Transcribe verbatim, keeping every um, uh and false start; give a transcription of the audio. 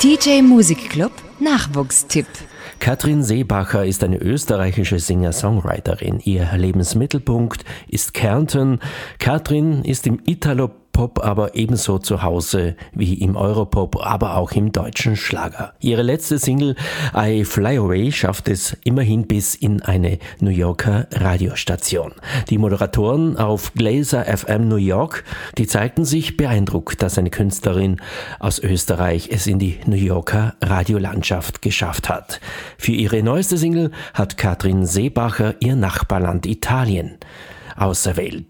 D J Musikclub Nachwuchstipp. Katrin Seebacher ist eine österreichische Singer-Songwriterin. Ihr Lebensmittelpunkt ist Kärnten. Katrin ist im Italo-Pop aber ebenso zu Hause wie im Europop, aber auch im deutschen Schlager. Ihre letzte Single I Fly Away schafft es immerhin bis in eine New Yorker Radiostation. Die Moderatoren auf Glazer F M New York, die zeigten sich beeindruckt, dass eine Künstlerin aus Österreich es in die New Yorker Radiolandschaft geschafft hat. Für ihre neueste Single hat Katrin Seebacher ihr Nachbarland Italien auserwählt.